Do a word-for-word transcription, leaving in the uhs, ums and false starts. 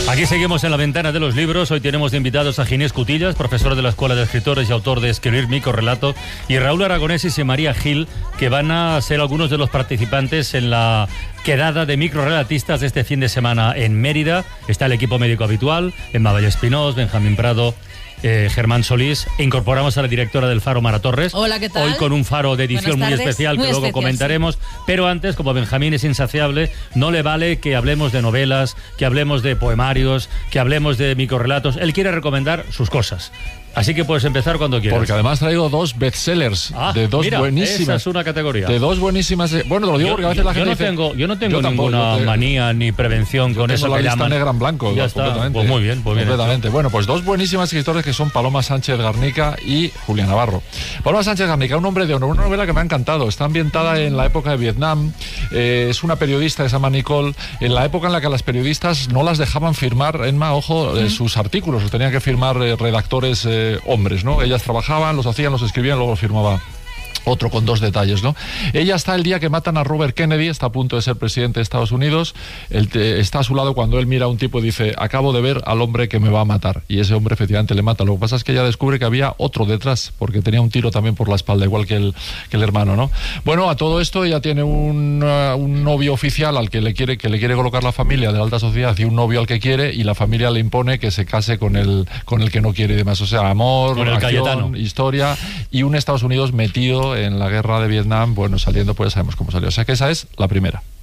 Aquí seguimos en la ventana de los libros. Hoy tenemos de invitados a Ginés Cutillas, profesor de la Escuela de Escritores y autor de Escribir Microrrelato, y Raúl Aragonesis y María Gil, que van a ser algunos de los participantes en la quedada de microrelatistas de este fin de semana en Mérida. Está el equipo médico habitual, Emma Valle Espinós, Benjamín Prado, Eh, Germán Solís, e incorporamos a la directora del Faro, Mara Torres. Hola, ¿qué tal? Hoy con un Faro de edición muy especial muy que luego especial, comentaremos, sí. Pero antes, como Benjamín es insaciable, no le vale que hablemos de novelas, que hablemos de poemarios, que hablemos de microrelatos. Él quiere recomendar sus cosas. Así que puedes empezar cuando quieras. Porque además traigo dos bestsellers ah, de dos mira, buenísimas. Esa es una categoría. De dos buenísimas. Bueno, te lo digo yo, porque a veces la yo gente no dice, tengo, yo no tengo yo ninguna tampoco, te, manía ni prevención con eso la que lista llaman. negra en blanco. Ya está. Pues muy bien, pues bien. Completamente. Hecho. Bueno, pues dos buenísimas escritores que son Paloma Sánchez Garnica y Julián Navarro. Paloma Sánchez Garnica, un hombre de honor, una novela que me ha encantado. Está ambientada en la época de Vietnam. Eh, es una periodista que se llama Nicole, en la época en la que a las periodistas no las dejaban firmar, Enma, ojo, eh, sus artículos, los tenían que firmar eh, redactores eh, hombres, ¿no? Ellas trabajaban, los hacían, los escribían, luego los firmaba otro con dos detalles, ¿no? Ella está el día que matan a Robert Kennedy, está a punto de ser presidente de Estados Unidos, él te, está a su lado cuando él mira a un tipo y dice, acabo de ver al hombre que me va a matar, y ese hombre efectivamente le mata. Lo que pasa es que ella descubre que había otro detrás, porque tenía un tiro también por la espalda, igual que el, que el hermano, ¿no? Bueno, a todo esto ella tiene un, uh, un novio oficial al que le quiere que le quiere colocar la familia de la alta sociedad, y un novio al que quiere, y la familia le impone que se case con el, con el que no quiere y demás. O sea, amor, con el acción, Cayetano. Historia, y un Estados Unidos metido en la guerra de Vietnam, bueno, saliendo, pues sabemos cómo salió. O sea que esa es la primera.